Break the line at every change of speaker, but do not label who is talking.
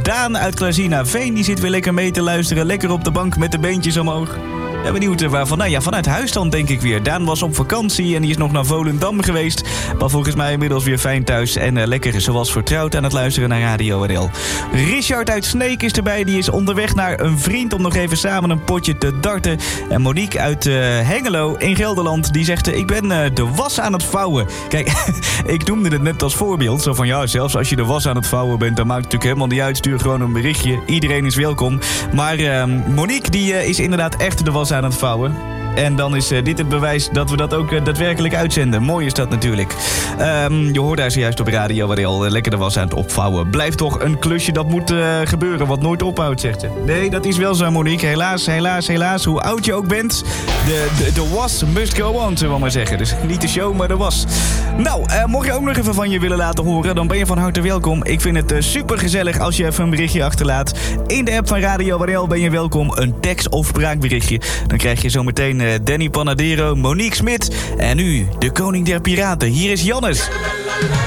Daan uit Klazina-Veen, die zit weer lekker mee te luisteren. Lekker op de bank met de beentjes omhoog. Ja, benieuwd waarvan. Nou ja, vanuit huis dan denk ik weer. Daan was op vakantie en die is nog naar Volendam geweest. Maar volgens mij inmiddels weer fijn thuis. En lekker zoals vertrouwd aan het luisteren naar Radio RL. Richard uit Sneek is erbij. Die is onderweg naar een vriend om nog even samen een potje te darten. En Monique uit Hengelo in Gelderland. Die zegt, ik ben de was aan het vouwen. Kijk, ik noemde het net als voorbeeld. Zo van, ja, zelfs als je de was aan het vouwen bent, dan maakt het natuurlijk helemaal niet uit. Stuur gewoon een berichtje. Iedereen is welkom. Maar Monique, die is inderdaad echt de was aan het vouwen. En dan is dit het bewijs dat we dat ook daadwerkelijk uitzenden. Mooi is dat natuurlijk. Je hoort daar zojuist op Radio waar hij al lekker de was aan het opvouwen. Blijft toch een klusje dat moet gebeuren, wat nooit ophoudt, zegt ze. Nee, dat is wel zo, Monique. Helaas. Hoe oud je ook bent, de was must go on, zullen we maar zeggen. Dus niet de show, maar de was. Nou, mocht je ook nog even van je willen laten horen, dan ben je van harte welkom. Ik vind het super gezellig als je even een berichtje achterlaat. In de app van Radio WRL ben je welkom. Een tekst- of spraakberichtje. Dan krijg je zometeen Danny Panadero, Monique Smit en nu de koning der piraten. Hier is Jannes.